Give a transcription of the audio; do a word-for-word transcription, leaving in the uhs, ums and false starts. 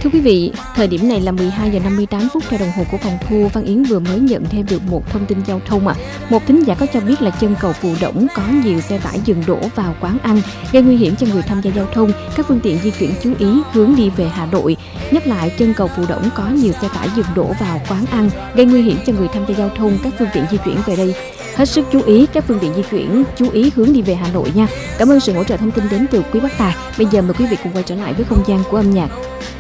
Thưa quý vị, thời điểm này là mười hai giờ năm mươi tám phút theo đồng hồ của phòng thu. Văn Yến vừa mới nhận thêm được một thông tin giao thông ạ. À. Một thính giả có cho biết là chân cầu Phù Đổng có nhiều xe tải dừng đổ vào quán ăn, gây nguy hiểm cho người tham gia giao thông. Các phương tiện di chuyển chú ý hướng đi về Hà Nội. Nhắc lại, chân cầu Phù Đổng có nhiều xe tải dừng đổ vào quán ăn, gây nguy hiểm cho người tham gia giao thông. Các phương tiện di chuyển về đây hết sức chú ý, các phương tiện di chuyển chú ý hướng đi về Hà Nội nha. Cảm ơn sự hỗ trợ thông tin đến từ quý bác tài. Bây giờ mời quý vị cùng quay trở lại với không gian của âm nhạc.